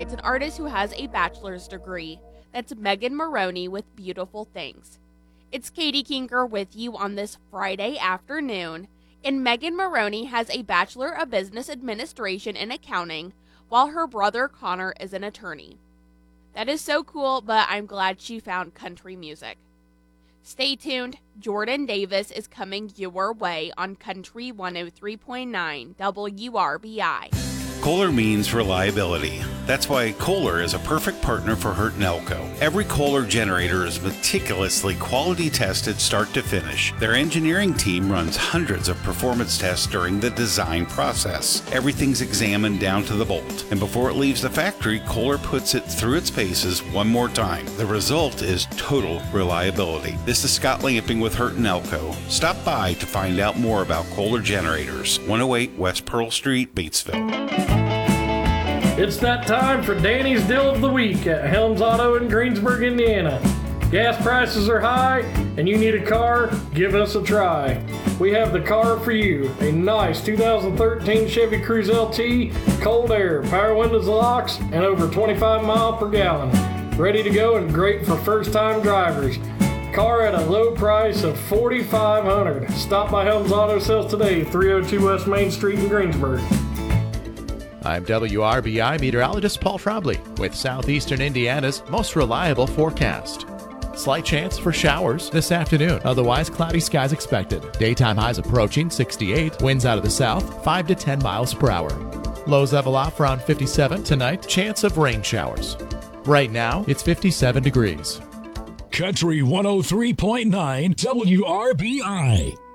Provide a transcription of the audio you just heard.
It's an artist who has a bachelor's degree. That's Megan Maroney with Beautiful Things. It's Katie Kinker with you on this Friday afternoon. And Megan Maroney has a Bachelor of Business Administration and Accounting, while her brother Connor is an attorney. That is so cool, but I'm glad she found country music. Stay tuned. Jordan Davis is coming your way on Country 103.9 WRBI. Kohler means reliability. That's why Kohler is a perfect partner for Hurt and Elko. Every Kohler generator is meticulously quality tested start to finish. Their engineering team runs hundreds of performance tests during the design process. Everything's examined down to the bolt. And before it leaves the factory, Kohler puts it through its paces one more time. The result is total reliability. This is Scott Lamping with Hurt and Elko. Stop by to find out more about Kohler generators. 108 West Pearl Street, Batesville. It's that time for Danny's Deal of the Week at Helms Auto in Greensburg, Indiana. Gas prices are high and you need a car? Give us a try. We have the car for you. A nice 2013 Chevy Cruze LT, cold air, power windows and locks, and over 25 miles per gallon. Ready to go and great for first-time drivers. Car at a low price of $4,500. Stop by Helms Auto Sales today, 302 West Main Street in Greensburg. I'm WRBI meteorologist Paul Trombley with Southeastern Indiana's most reliable forecast. Slight chance for showers this afternoon, otherwise cloudy skies expected. Daytime highs approaching 68, winds out of the south 5 to 10 miles per hour. Lows level off around 57 tonight, chance of rain showers. Right now, it's 57 degrees. Country 103.9 WRBI.